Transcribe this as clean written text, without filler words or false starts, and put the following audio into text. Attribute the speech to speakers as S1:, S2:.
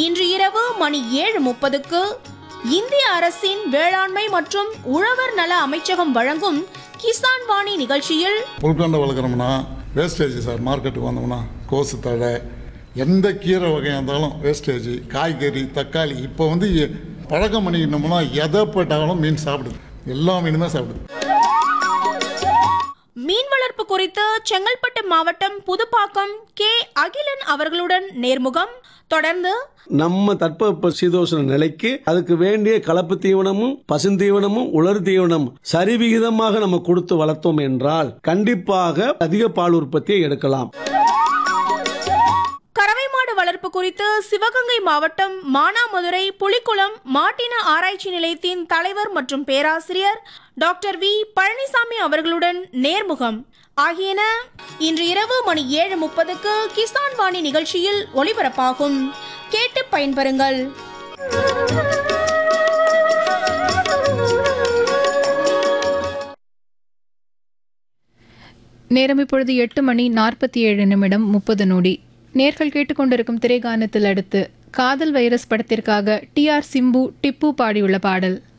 S1: இன்று இரவு மணி 7:30க்கு இந்திய அரசின் வேளாண்மை மற்றும் உழவர் நல அமைச்சகம் வழங்கும் கிசான் வாணி நிகழ்ச்சியில்
S2: புல்கண்டை வளர்க்குறோம்னா வேஸ்டேஜ் சார். மார்க்கெட்டுக்கு வந்தோம்னா கோசு தழை, எந்த கீரை வகையாக இருந்தாலும் வேஸ்டேஜ், காய்கறி, தக்காளி. இப்போ பழக்கம் பண்ணிக்கிட்டோம்னா எதை போட்டாலும் மீன் சாப்பிடுது, எல்லா மீனுமே சாப்பிடுது.
S1: மீன் வளர்ப்பு குறித்து செங்கல்பட்டு மாவட்டம் புதுப்பாக்கம் கே. அகிலன் அவர்களுடன் நேர்முகம். தொடர்ந்து
S3: நம்ம தட்பவெப்ப சீதோஷ்ண நிலைக்கு அதுக்கு வேண்டிய கலப்பு தீவனமும் பசுந்தீவனமும் உலர் தீவனம் சரிவிகிதமாக நம்ம கொடுத்து வளர்த்தோம் என்றால் கண்டிப்பாக அதிக பால் உற்பத்தியை எடுக்கலாம்.
S1: கறவை மாடு வளர்ப்பு குறித்து சிவகங்கை மாவட்டம் மானாமதுரை புலிக்குளம் மாட்டின ஆராய்ச்சி நிலையத்தின் தலைவர் மற்றும் பேராசிரியர் டாக்டர் வி. பழனிசாமி அவர்களுடன் நேர்முகம் ஆகியன இன்று இரவு மணி 7:30க்கு கிசான் வாணி நிகழ்ச்சியில் ஒளிபரப்பாகும். கேட்டு பயன்பெறுங்கள்.
S4: நேரம் இப்பொழுது 8:47:30. நேர்கள் கேட்டுக்கொண்டிருக்கும் திரைகானத்தில் அடுத்து காதல் வைரஸ் படத்திற்காக TR சிம்பு, டிப்பு பாடியுள்ள பாடல்.